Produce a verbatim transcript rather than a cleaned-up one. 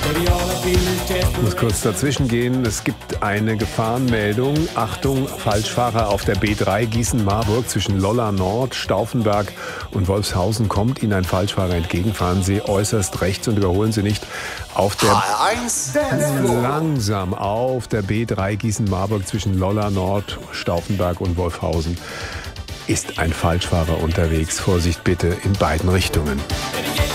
Ich muss kurz dazwischen gehen. Es gibt eine Gefahrenmeldung. Achtung, Falschfahrer auf der B drei Gießen-Marburg zwischen Lolla Nord, Stauffenberg und Wolfshausen. Kommt Ihnen ein Falschfahrer entgegen, fahren Sie äußerst rechts und überholen Sie nicht. Auf der langsam auf der B drei Gießen-Marburg zwischen Lolla Nord, Stauffenberg und Wolfshausen ist ein Falschfahrer unterwegs. Vorsicht bitte in beiden Richtungen.